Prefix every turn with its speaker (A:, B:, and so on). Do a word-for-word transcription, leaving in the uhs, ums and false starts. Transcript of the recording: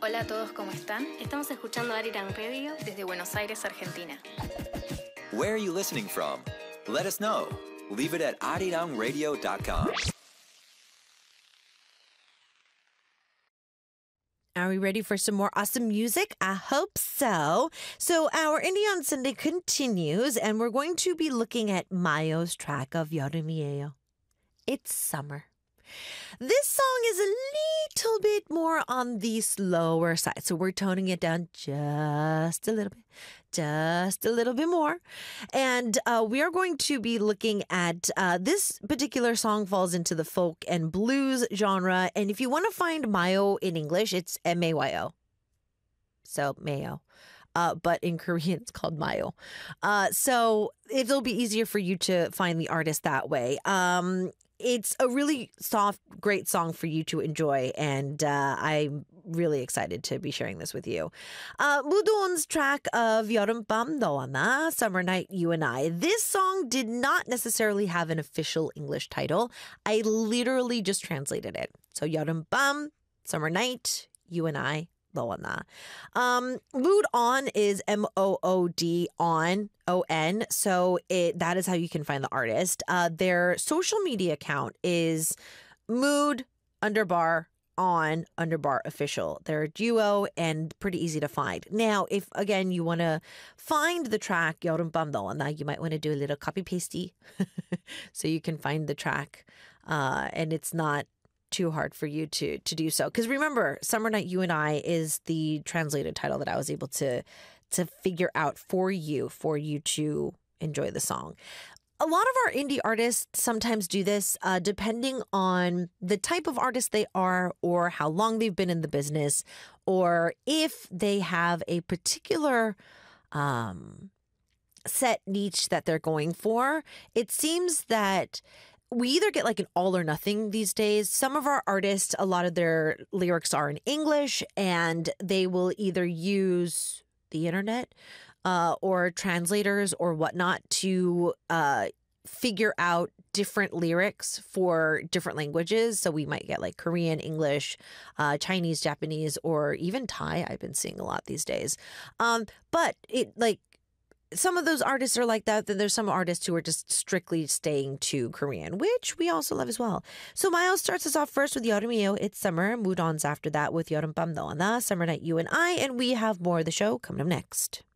A: Hola a todos, ¿cómo están? Estamos escuchando Arirang Radio desde Buenos Aires, Argentina.
B: Where are you listening from? Let us know. Leave it at arirang radio dot com.
C: Are we ready for some more awesome music? I hope so. So our Indie on Sunday continues, and we're going to be looking at Mayo's track of 여름이에요. It's summer. This song is a little bit more on the slower side, so we're toning it down just a little bit, just a little bit more. And uh, we are going to be looking at uh, this particular song falls into the folk and blues genre. And if you want to find Mayo in English, it's M A Y O. So Mayo. Uh, but in Korean, it's called Mayo. Uh, so it'll be easier for you to find the artist that way. Um, It's a really soft, great song for you to enjoy, and uh, I'm really excited to be sharing this with you. Uh, 무도원's track of 여름밤 너와 나, Summer Night, You and I. This song did not necessarily have an official English title. I literally just translated it. So 여름밤, Summer Night, You and I. 너와 Um, Mood On is M O O D on, O N. So it that is how you can find the artist. Uh, their social media account is Mood underbar on underbar official. They're a duo and pretty easy to find. Now, if again you want to find the track 여름밤 너와 나, you might want to do a little copy pasty so you can find the track, uh, and it's not too hard for you to to do so. Because remember, Summer Night You and I is the translated title that I was able to to figure out for you, for you to enjoy the song. A lot of our indie artists sometimes do this, uh, depending on the type of artist they are or how long they've been in the business, or if they have a particular um, set niche that they're going for. It seems that we either get like an all or nothing these days. Some of our artists, a lot of their lyrics are in English, and they will either use the internet uh, or translators or whatnot to uh, figure out different lyrics for different languages. So we might get like Korean, English, uh, Chinese, Japanese, or even Thai. I've been seeing a lot these days. Um, but it like, some of those artists are like that. Then there's some artists who are just strictly staying to Korean, which we also love as well. So Mayo starts us off first with 여름이에요, It's Summer. Mood On's after that with 여름밤 너와 나, Summer Night You and I. And we have more of the show coming up next.